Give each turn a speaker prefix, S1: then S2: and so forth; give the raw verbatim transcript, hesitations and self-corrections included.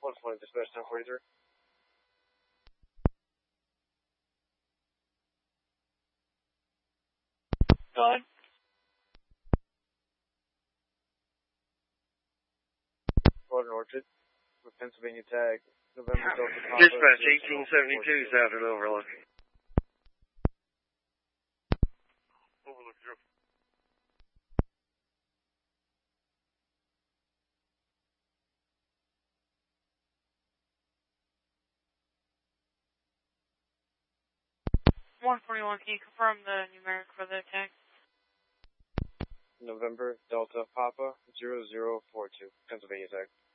S1: one twenty, dispatch ten forty-three.
S2: Go ahead.
S1: Gordon Orchard, with Pennsylvania tag, November Delta Papa.
S3: Dispatch eighteen seventy-two, south of Overlook.
S4: Overlook, zero.
S2: one forty-one, can you confirm the numeric for the tag?
S1: November Delta Papa, zero zero four two, Pennsylvania tag.